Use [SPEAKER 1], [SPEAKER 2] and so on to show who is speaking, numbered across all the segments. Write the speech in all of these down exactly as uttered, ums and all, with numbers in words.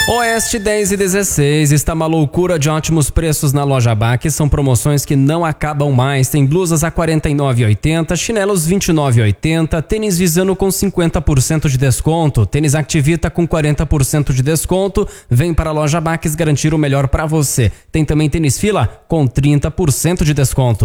[SPEAKER 1] Oeste dez e dezesseis, está uma loucura de ótimos preços na Loja Baque, são promoções que não acabam mais, tem blusas a quarenta e nove reais e oitenta centavos, chinelos vinte e nove reais e oitenta centavos, tênis Visano com cinquenta por cento de desconto, tênis Activita com quarenta por cento de desconto, vem para a Loja Baques garantir o melhor para você. Tem também tênis Fila com trinta por cento de desconto.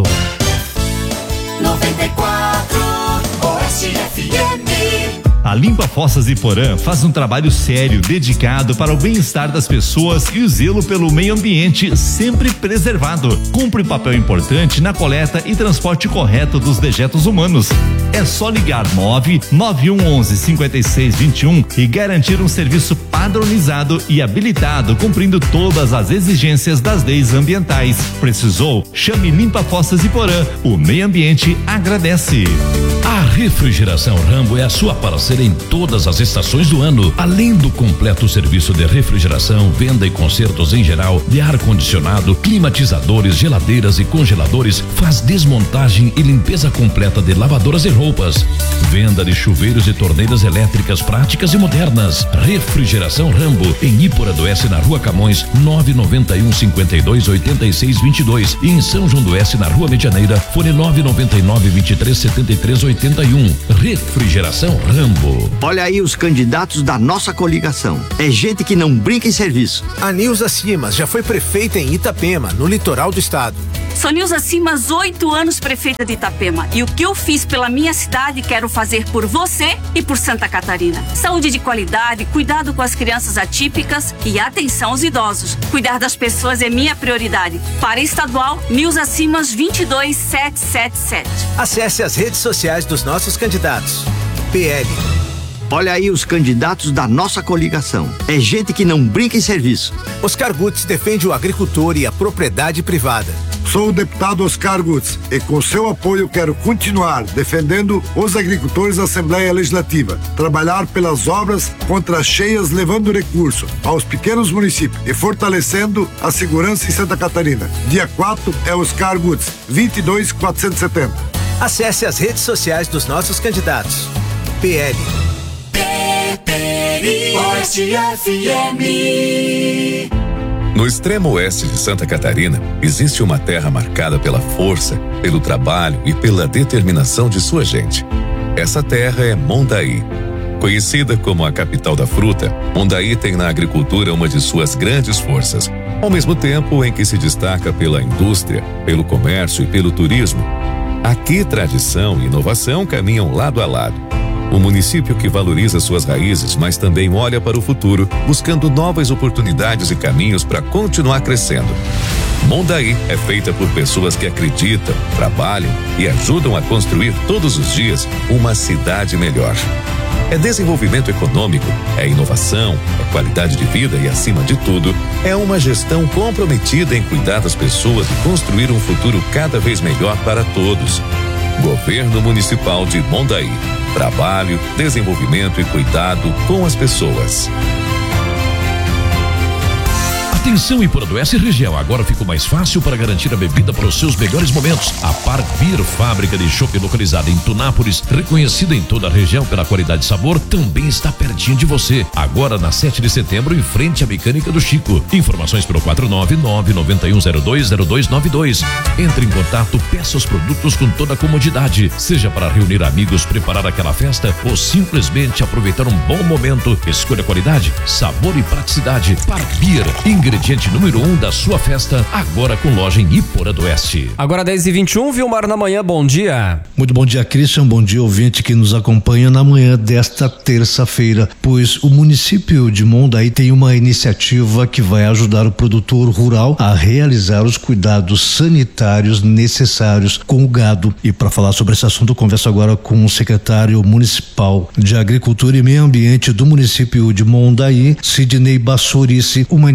[SPEAKER 2] noventa e quatro Oeste F M.
[SPEAKER 3] A Limpa Fossas Iporã faz um trabalho sério, dedicado para o bem-estar das pessoas e o zelo pelo meio ambiente sempre preservado. Cumpre papel importante na coleta e transporte correto dos dejetos humanos. É só ligar nove nove um onze cinquenta e seis vinte e um e garantir um serviço padronizado e habilitado, cumprindo todas as exigências das leis ambientais. Precisou? Chame Limpa Fossas Iporã. O meio ambiente agradece.
[SPEAKER 4] A Refrigeração Rambo é a sua parceira em todas as estações do ano. Além do completo serviço de refrigeração, venda e consertos em geral, de ar-condicionado, climatizadores, geladeiras e congeladores, faz desmontagem e limpeza completa de lavadoras e roupas. Venda de chuveiros e torneiras elétricas práticas e modernas. Refrigeração Rambo, em Ípora do Oeste, na Rua Camões, nove nove um cinquenta e dois oitenta e seis vinte e dois, e em São João do Oeste, na Rua Medianeira, fone nove nove nove vinte e três setenta e três oitenta e um. Refrigeração Rambo.
[SPEAKER 5] Olha aí os candidatos da nossa coligação. É gente que não brinca em serviço.
[SPEAKER 6] A Nilza Simas já foi prefeita em Itapema, no litoral do estado.
[SPEAKER 7] Sou Nilza Simas, oito anos prefeita de Itapema. E o que eu fiz pela minha cidade, quero fazer por você e por Santa Catarina. Saúde de qualidade, cuidado com as crianças atípicas e atenção aos idosos. Cuidar das pessoas é minha prioridade. Para estadual, Nilza Simas vinte e dois sete sete sete.
[SPEAKER 6] Acesse as redes sociais dos nossos candidatos. P L.
[SPEAKER 5] Olha aí os candidatos da nossa coligação. É gente que não brinca em serviço.
[SPEAKER 6] Oscar Gutz defende o agricultor e a propriedade privada.
[SPEAKER 8] Sou o deputado Oscar Gutz e com seu apoio quero continuar defendendo os agricultores da Assembleia Legislativa, trabalhar pelas obras contra as cheias, levando recurso aos pequenos municípios e fortalecendo a segurança em Santa Catarina. Dia quatro é Oscar Gutz, vinte e dois quatrocentos e setenta.
[SPEAKER 6] Acesse as redes sociais dos nossos candidatos. P L.
[SPEAKER 2] Oeste F M.
[SPEAKER 9] No extremo oeste de Santa Catarina, existe uma terra marcada pela força, pelo trabalho e pela determinação de sua gente. Essa terra é Mondaí. Conhecida como a capital da fruta, Mondaí tem na agricultura uma de suas grandes forças, ao mesmo tempo em que se destaca pela indústria, pelo comércio e pelo turismo. Aqui, tradição e inovação caminham lado a lado. Um município que valoriza suas raízes, mas também olha para o futuro, buscando novas oportunidades e caminhos para continuar crescendo. Mondaí é feita por pessoas que acreditam, trabalham e ajudam a construir todos os dias uma cidade melhor. É desenvolvimento econômico, é inovação, é qualidade de vida e, acima de tudo, é uma gestão comprometida em cuidar das pessoas e construir um futuro cada vez melhor para todos. Governo Municipal de Mondaí. Trabalho, desenvolvimento e cuidado com as pessoas.
[SPEAKER 4] Atenção, Ípora do Oeste região, agora ficou mais fácil para garantir a bebida para os seus melhores momentos. A Park Beer, fábrica de chopp localizada em Tunápolis, reconhecida em toda a região pela qualidade e sabor, também está pertinho de você. Agora na sete de setembro, em frente à Mecânica do Chico. Informações pelo quatro nove nove nove um zero dois zero dois nove dois. Entre em contato, peça os produtos com toda a comodidade, seja para reunir amigos, preparar aquela festa ou simplesmente aproveitar um bom momento. Escolha qualidade, sabor e praticidade. Park Beer, ingrediente número um da sua festa, agora com loja em Ípora do Oeste.
[SPEAKER 1] Agora dez e vinte e um, Vilmar na manhã, bom dia.
[SPEAKER 10] Muito bom dia, Christian, bom dia, ouvinte que nos acompanha na manhã desta terça-feira, pois o município de Mondaí tem uma iniciativa que vai ajudar o produtor rural a realizar os cuidados sanitários necessários com o gado. E para falar sobre esse assunto, eu converso agora com o secretário municipal de Agricultura e Meio Ambiente do município de Mondaí, Sidney Bassorice. Uma iniciativa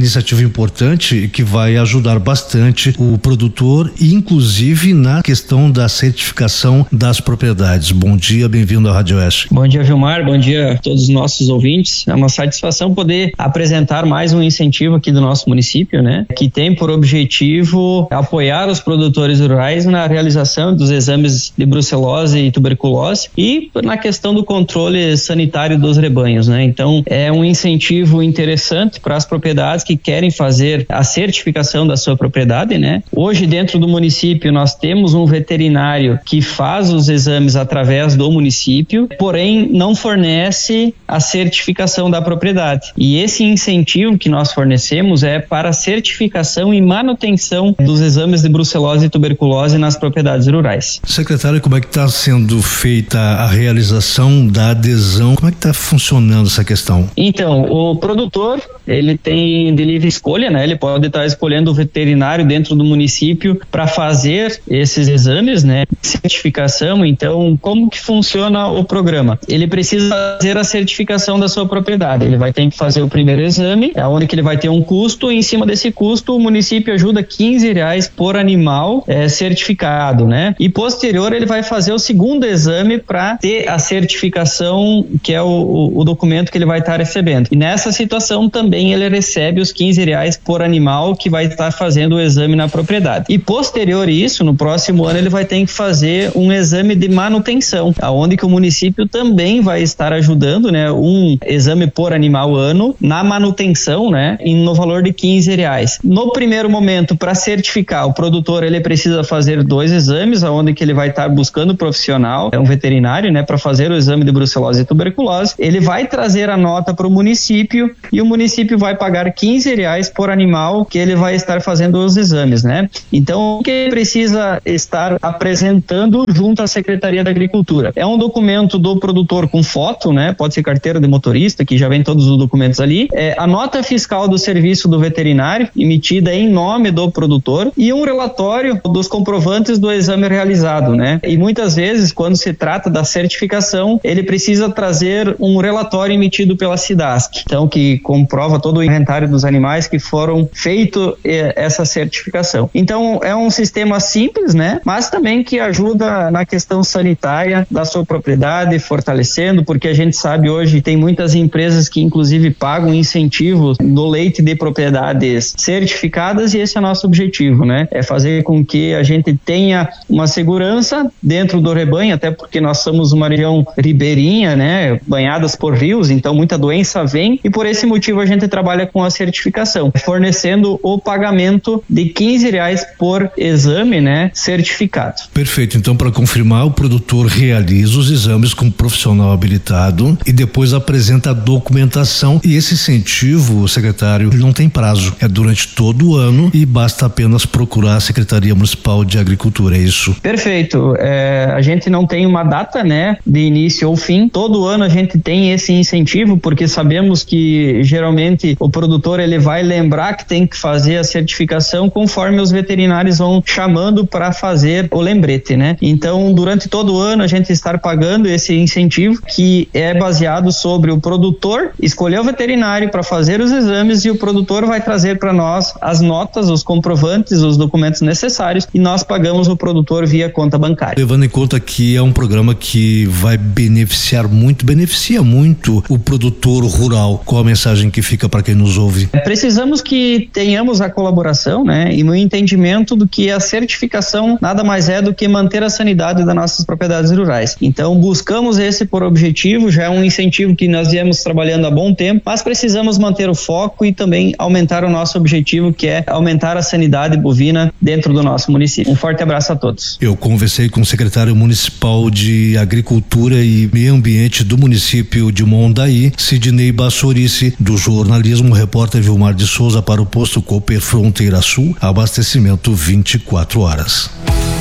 [SPEAKER 10] importante que vai ajudar bastante o produtor, inclusive na questão da certificação das propriedades. Bom dia, bem-vindo à Rádio Oeste.
[SPEAKER 11] Bom dia, Vilmar, bom dia a todos os nossos ouvintes. É uma satisfação poder apresentar mais um incentivo aqui do nosso município, né, que tem por objetivo apoiar os produtores rurais na realização dos exames de brucelose e tuberculose e na questão do controle sanitário dos rebanhos, né? Então, é um incentivo interessante para as propriedades que querem fazer a certificação da sua propriedade, né? Hoje, dentro do município, nós temos um veterinário que faz os exames através do município, porém não fornece a certificação da propriedade. E esse incentivo que nós fornecemos é para a certificação e manutenção dos exames de brucelose e tuberculose nas propriedades rurais.
[SPEAKER 10] Secretário, como é que está sendo feita a realização da adesão? Como é que está funcionando essa questão?
[SPEAKER 11] Então, o produtor, ele tem de livre escolha, né? Ele pode estar escolhendo o veterinário dentro do município para fazer esses exames, né? Certificação. Então, como que funciona o programa? Ele precisa fazer a certificação da sua propriedade. Ele vai ter que fazer o primeiro exame, é onde que ele vai ter um custo, e em cima desse custo o município ajuda quinze reais por animal é, certificado, né? E posterior ele vai fazer o segundo exame para ter a certificação, que é o, o documento que ele vai estar recebendo. E nessa situação também ele recebe os quinze reais por animal que vai estar fazendo o exame na propriedade. E posterior isso, no próximo ano ele vai ter que fazer um exame de manutenção, aonde que o município também vai estar ajudando, né? Um exame por animal ano na manutenção, né? No valor de quinze reais. No primeiro momento, para certificar o produtor, ele precisa fazer dois exames, aonde que ele vai estar buscando profissional, é um veterinário, né? Para fazer o exame de brucelose e tuberculose. Ele vai trazer a nota para o município e o município vai pagar quinze reais por animal que ele vai estar fazendo os exames, né? Então, o que ele precisa estar apresentando junto à Secretaria da Agricultura? É um documento do produtor com foto, né? Pode ser carteira de motorista, que já vem todos os documentos ali. É a nota fiscal do serviço do veterinário, emitida em nome do produtor, e um relatório dos comprovantes do exame realizado, né? E muitas vezes, quando se trata da certificação, ele precisa trazer um relatório emitido pela SIDASC, então que comprova todo o inventário dos animais que foram feito eh, essa certificação. Então é um sistema simples, né? Mas também que ajuda na questão sanitária da sua propriedade, fortalecendo, porque a gente sabe hoje tem muitas empresas que inclusive pagam incentivos no leite de propriedades certificadas, e esse é o nosso objetivo, né? É fazer com que a gente tenha uma segurança dentro do rebanho, até porque nós somos uma região ribeirinha, né? Banhadas por rios, então muita doença vem, e por esse motivo a gente trabalha com a certificação, fornecendo o pagamento de quinze reais por exame, né? Certificado.
[SPEAKER 10] Perfeito, então para confirmar, o produtor realiza os exames com um profissional habilitado e depois apresenta a documentação, e esse incentivo, secretário, ele não tem prazo, é durante todo o ano e basta apenas procurar a Secretaria Municipal de Agricultura, é isso?
[SPEAKER 11] Perfeito, é, a gente não tem uma data, né, de início ou fim, todo ano a gente tem esse incentivo, porque sabemos que geralmente o produtor ele vai lembrar que tem que fazer a certificação conforme os veterinários vão chamando para fazer o lembrete, né? Então, durante todo o ano a gente está pagando esse incentivo, que é baseado sobre o produtor escolher o veterinário para fazer os exames, e o produtor vai trazer para nós as notas, os comprovantes, os documentos necessários, e nós pagamos o produtor via conta bancária.
[SPEAKER 10] Levando em conta que é um programa que vai beneficiar muito, beneficia muito o produtor rural, qual a mensagem que fica para quem nos ouve?
[SPEAKER 11] Precisamos que tenhamos a colaboração, né, e no entendimento do que a certificação nada mais é do que manter a sanidade das nossas propriedades rurais. Então, buscamos esse por objetivo, já é um incentivo que nós viemos trabalhando há bom tempo, mas precisamos manter o foco e também aumentar o nosso objetivo, que é aumentar a sanidade bovina dentro do nosso município. Um forte abraço a todos.
[SPEAKER 10] Eu conversei com o secretário municipal de Agricultura e Meio Ambiente do município de Mondaí, Sidney Bassorice, do jornalismo, repórter Vilmar de Souza para o posto Cooper Fronteira Sul, abastecimento vinte e quatro horas.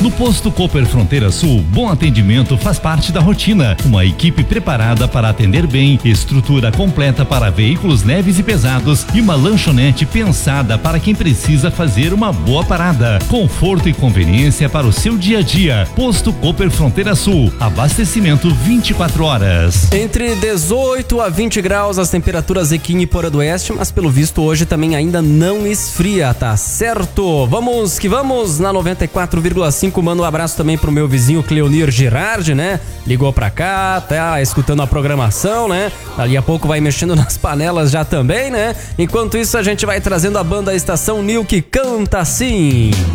[SPEAKER 3] No Posto Cooper Fronteira Sul, bom atendimento faz parte da rotina. Uma equipe preparada para atender bem, estrutura completa para veículos leves e pesados e uma lanchonete pensada para quem precisa fazer uma boa parada. Conforto e conveniência para o seu dia a dia. Posto Cooper Fronteira Sul, abastecimento vinte e quatro horas.
[SPEAKER 1] Entre dezoito a vinte graus as temperaturas aqui em Iporã do Oeste, mas pelo visto hoje também ainda não esfria, tá certo? Vamos que vamos na noventa e quatro vírgula cinco. Manda um abraço também pro meu vizinho Cleonir Girardi, né? Ligou pra cá, tá escutando a programação, né? Dali a pouco vai mexendo nas panelas já também, né? Enquanto isso a gente vai trazendo a banda Estação New que canta assim.